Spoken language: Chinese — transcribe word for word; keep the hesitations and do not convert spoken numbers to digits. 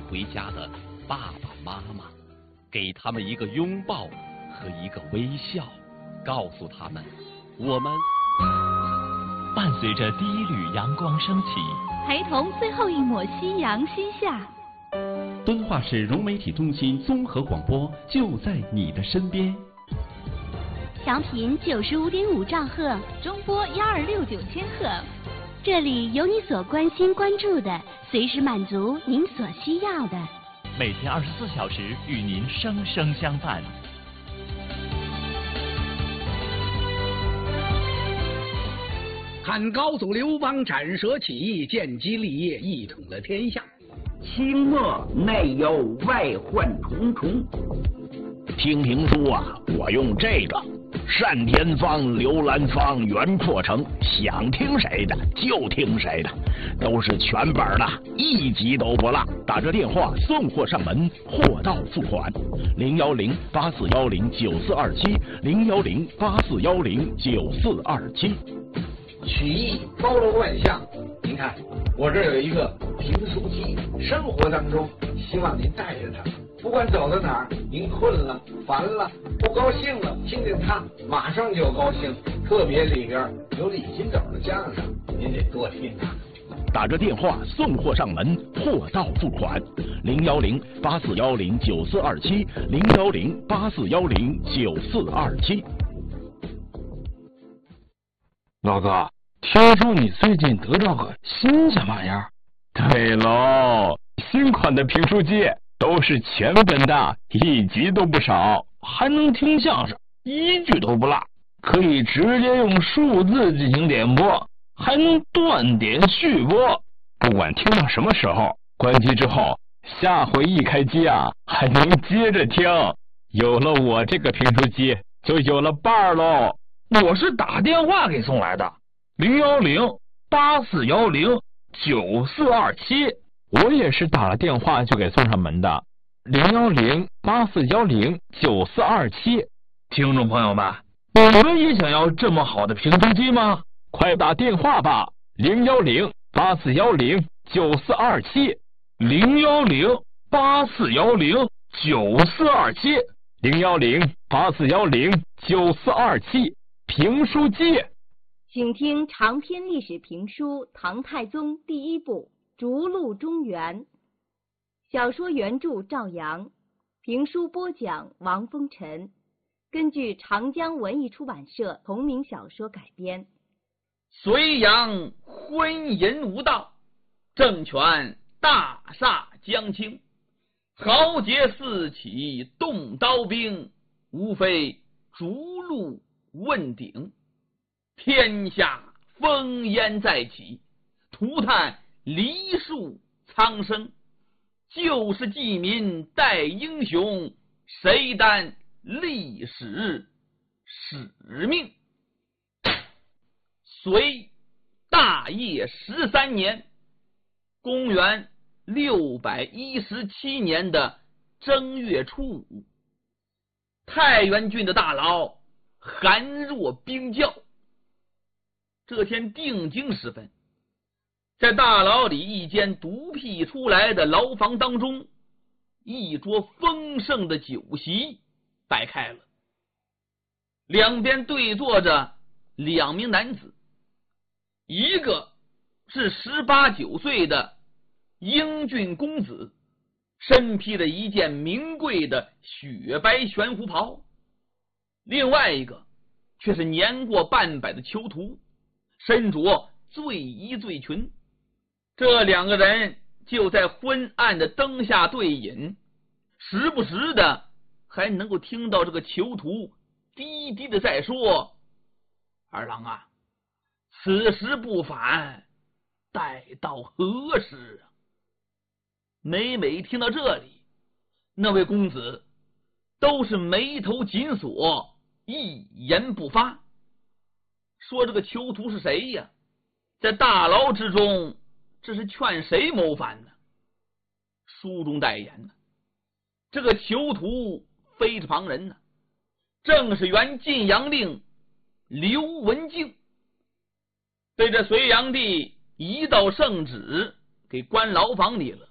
回家的爸爸妈妈，给他们一个拥抱和一个微笑，告诉他们，我们伴随着第一缕阳光升起， 陪同最后一抹夕阳西下。 敦化市融媒体中心综合广播就在你的身边。 调频九十五点五兆赫，中波幺二六九千赫，这里有你所关心关注的，随时满足您所需要的。 每天二十四小时与您生生相伴。 看高祖刘邦斩蛇起义，建基立业，一统了天下。 清末内忧外患重重。 听评书啊，我用这个单田芳、刘兰芳、袁阔成，想听谁的就听谁的，都是全本的，一集都不落。打这电话送货上门，货到付款。零幺零八四幺零九四二七，零幺零八四幺零九四二七。 曲艺包罗万象，您看我这儿有一个评书机，生活当中希望您带着它，不管走到哪儿，您困了、烦了、不高兴了，听见它马上就高兴。特别里边有李金斗的相声，您得多听它。 打着电话送货上门，货到付款。零幺零八四幺零九四二七，零幺零八四幺零九四二七。 老哥，听说你最近得着个新鲜玩意儿？ 对喽，新款的评书机都是全本的，一集都不少， 还能听相声，一句都不落，可以直接用数字进行点播，还能断点续播。 不管听到什么时候，关机之后，下回一开机啊，还能接着听。有了我这个评书机，就有了伴儿喽。 我是打电话给送来的，零幺零八四幺零九四二七。 我也是打了电话就给送上门的，零幺零八四幺零九四二七。 听众朋友们，你们也想要这么好的评书机吗？ 快打电话吧，零幺零八四幺零九四二七， 零幺零八四幺零九四二七， 零幺零八四幺零九四二七。评书机， 请听长篇历史评书《唐太宗》第一部《逐鹿中原》，小说原著赵阳，评书播讲王风尘，根据长江文艺出版社同名小说改编。 隋炀昏淫无道，政权大厦将倾，豪杰四起动刀兵，无非逐鹿问鼎，天下烽烟再起，涂炭梨树苍生。救世济民待英雄，谁担历史使命？隋大业十三年，公元六百一十七年的正月初五，太原郡的大牢寒若冰窖。这天定睛时分，在大牢里一间独辟出来的牢房当中，一桌丰盛的酒席摆开了，两边对坐着两名男子，一个是十八九岁的英俊公子，身披着一件名贵的雪白玄服袍，另外一个却是年过半百的囚徒，身着醉衣醉裙。这两个人就在昏暗的灯下对饮，时不时的还能够听到这个囚徒低低的在说：“二郎啊，此时不返，待到何时啊？”每每听到这里，那位公子都是眉头紧锁，一言不发。说这个囚徒是谁呀？在大牢之中，这是劝谁谋反呢？书中代言呢，这个囚徒非是旁人呢，正是原晋阳令刘文静，被这隋炀帝一道圣旨给关牢房里了。